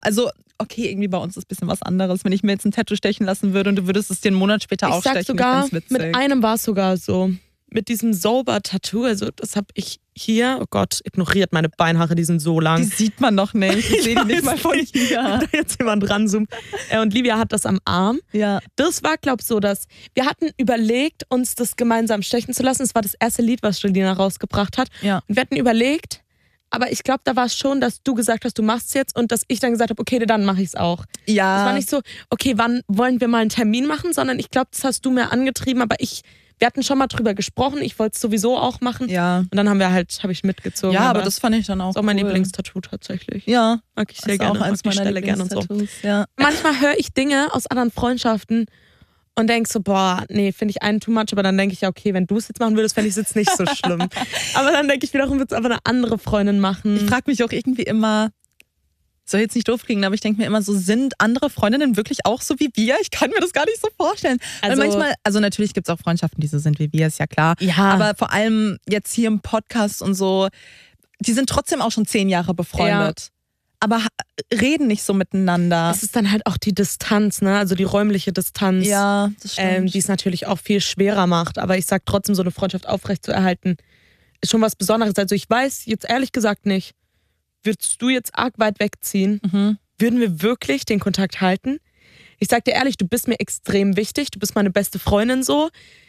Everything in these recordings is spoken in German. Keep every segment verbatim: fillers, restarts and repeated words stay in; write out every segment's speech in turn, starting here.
Also, okay, irgendwie bei uns ist ein bisschen was anderes. Wenn ich mir jetzt ein Tattoo stechen lassen würde und du würdest es dir einen Monat später ich aufstechen, sag sogar, ich witzig. mit einem war es sogar so. Mit diesem Sober-Tattoo, also das habe ich hier, oh Gott, ignoriert meine Beinhaare, die sind so lang. Die sieht man noch nicht, ich sehe die nicht mal von hier. Da jetzt jemand ranzoomt. Und Livia hat das am Arm. Ja. Das war, glaube ich, so, dass wir hatten überlegt, uns das gemeinsam stechen zu lassen. Es war das erste Lied, was Julina rausgebracht hat. Ja. Und wir hatten überlegt, aber ich glaube, da war es schon, dass du gesagt hast, du machst es jetzt und dass ich dann gesagt habe, okay, dann mache ich es auch. Ja. Es war nicht so, okay, wann wollen wir mal einen Termin machen, sondern ich glaube, das hast du mir angetrieben, aber ich... Wir hatten schon mal drüber gesprochen, ich wollte es sowieso auch machen. Ja. Und dann haben wir halt, habe ich mitgezogen. Ja, aber, aber das fand ich dann auch. Das ist auch mein cool. Lieblingstattoo tatsächlich. Ja. Mag ich sehr das gerne. Auch eins meiner Stelle gerne und so. Ja. Manchmal höre ich Dinge aus anderen Freundschaften und denke so, boah, nee, finde ich einen too much. Aber dann denke ich ja, okay, wenn du es jetzt machen würdest, fände ich es jetzt nicht so schlimm. Aber dann denke ich wiederum, würde es aber eine andere Freundin machen. Ich frage mich auch irgendwie immer, soll jetzt nicht doof klingen, aber ich denke mir immer so, sind andere Freundinnen wirklich auch so wie wir? Ich kann mir das gar nicht so vorstellen. Also, Weil manchmal, also natürlich gibt es auch Freundschaften, die so sind wie wir, ist ja klar. Ja. Aber vor allem jetzt hier im Podcast und so, die sind trotzdem auch schon zehn Jahre befreundet. Ja. Aber reden nicht so miteinander. Es ist dann halt auch die Distanz, ne? Also die räumliche Distanz. Ja, das stimmt. Ähm, die es natürlich auch viel schwerer macht. Aber ich sag trotzdem, so eine Freundschaft aufrechtzuerhalten, ist schon was Besonderes. Also ich weiß jetzt ehrlich gesagt nicht, würdest du jetzt arg weit wegziehen, mhm. würden wir wirklich den Kontakt halten? Ich sag dir ehrlich, du bist mir extrem wichtig, du bist meine beste Freundin so,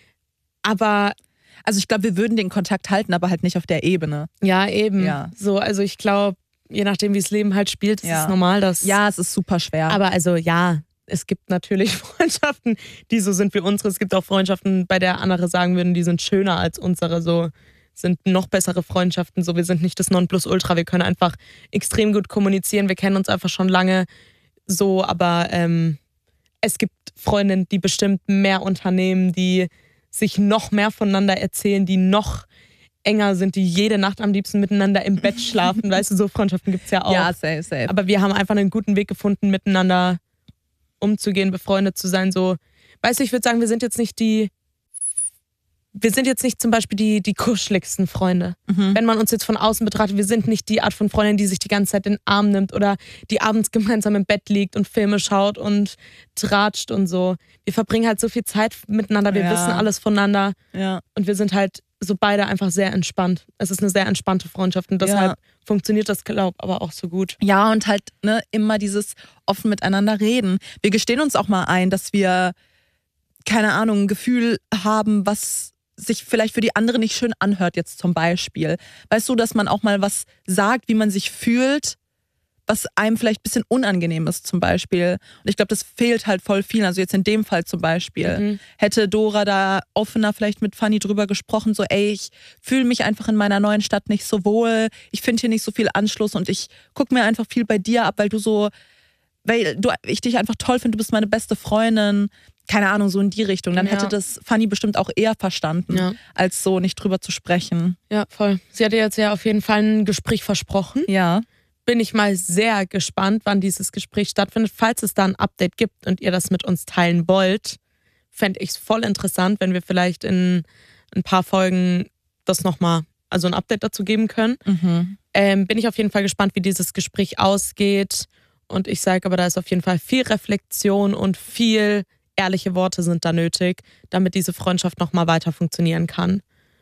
aber... Also ich glaube, wir würden den Kontakt halten, aber halt nicht auf der Ebene. Ja, eben. Ja. So, also ich glaube, je nachdem, wie das Leben halt spielt, ist ja. es normal, dass... Ja, es ist super schwer. Aber also ja, es gibt natürlich Freundschaften, die so sind wie unsere. Es gibt auch Freundschaften, bei der andere sagen würden, die sind schöner als unsere, so... sind noch bessere Freundschaften, so wir sind nicht das Nonplusultra, wir können einfach extrem gut kommunizieren, wir kennen uns einfach schon lange so, aber ähm, es gibt Freundinnen, die bestimmt mehr unternehmen, die sich noch mehr voneinander erzählen, die noch enger sind, die jede Nacht am liebsten miteinander im Bett schlafen, weißt du, so Freundschaften gibt es ja auch. Ja, safe, safe. Aber wir haben einfach einen guten Weg gefunden, miteinander umzugehen, befreundet zu sein, so, weißt du, ich würde sagen, wir sind jetzt nicht die Wir sind jetzt nicht zum Beispiel die, die kuscheligsten Freunde. Mhm. Wenn man uns jetzt von außen betrachtet, wir sind nicht die Art von Freundin, die sich die ganze Zeit in den Arm nimmt oder die abends gemeinsam im Bett liegt und Filme schaut und tratscht und so. Wir verbringen halt so viel Zeit miteinander, wir ja. wissen alles voneinander ja. und wir sind halt so beide einfach sehr entspannt. Es ist eine sehr entspannte Freundschaft und deshalb ja. funktioniert das, glaube ich, aber auch so gut. Ja, und halt ne, immer dieses offen miteinander reden. Wir gestehen uns auch mal ein, dass wir, keine Ahnung, ein Gefühl haben, was sich vielleicht für die andere nicht schön anhört, jetzt zum Beispiel. Weißt du, dass man auch mal was sagt, wie man sich fühlt, was einem vielleicht ein bisschen unangenehm ist zum Beispiel. Und ich glaube, das fehlt halt voll viel. Also jetzt in dem Fall zum Beispiel. Mhm. Hätte Dora da offener vielleicht mit Fanny drüber gesprochen, so ey, ich fühle mich einfach in meiner neuen Stadt nicht so wohl, ich finde hier nicht so viel Anschluss und ich gucke mir einfach viel bei dir ab, weil du so, weil du, ich dich einfach toll finde, du bist meine beste Freundin. Keine Ahnung, so in die Richtung. Dann ja. hätte das Fanny bestimmt auch eher verstanden, ja. als so nicht drüber zu sprechen. Ja, voll. Sie hat jetzt ja auf jeden Fall ein Gespräch versprochen. Ja. Bin ich mal sehr gespannt, wann dieses Gespräch stattfindet. Falls es da ein Update gibt und ihr das mit uns teilen wollt, fände ich es voll interessant, wenn wir vielleicht in ein paar Folgen das nochmal, also ein Update dazu geben können. Mhm. Ähm, bin ich auf jeden Fall gespannt, wie dieses Gespräch ausgeht. Und ich sage aber, da ist auf jeden Fall viel Reflexion und viel ehrliche Worte sind da nötig, damit diese Freundschaft nochmal weiter funktionieren kann.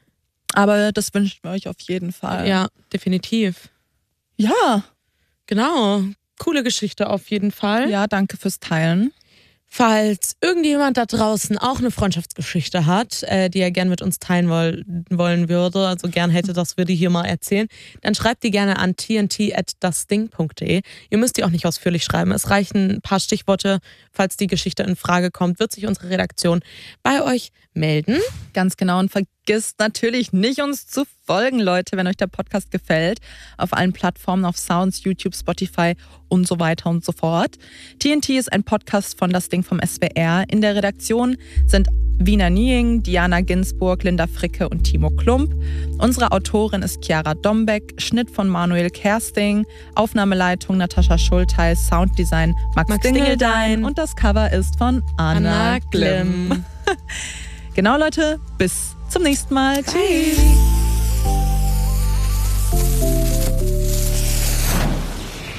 Aber das wünschen wir euch auf jeden Fall. Ja, definitiv. Ja. Genau. Coole Geschichte auf jeden Fall. Ja, danke fürs Teilen. Falls irgendjemand da draußen auch eine Freundschaftsgeschichte hat, äh, die er gerne mit uns teilen woll- wollen würde, also gern hätte, das würde ich hier mal erzählen, dann schreibt die gerne an t n t at dasding punkt d e. Ihr müsst die auch nicht ausführlich schreiben. Es reichen ein paar Stichworte. Falls die Geschichte in Frage kommt, wird sich unsere Redaktion bei euch melden. Ganz genau. Und vergisst natürlich nicht, uns zu folgen, Leute, wenn euch der Podcast gefällt. Auf allen Plattformen, auf Sounds, YouTube, Spotify und so weiter und so fort. T N T ist ein Podcast von Das Ding vom S W R. In der Redaktion sind Wiener Niing, Diana Ginsburg, Linda Fricke und Timo Klump. Unsere Autorin ist Chiara Dombeck, Schnitt von Manuel Kersting, Aufnahmeleitung Natascha Schulteis, Sounddesign Max, Max Dingeldein Dingeldein und das Cover ist von Anna, Anna Glimm. Genau, Leute, bis zum nächsten Mal. Tschüss.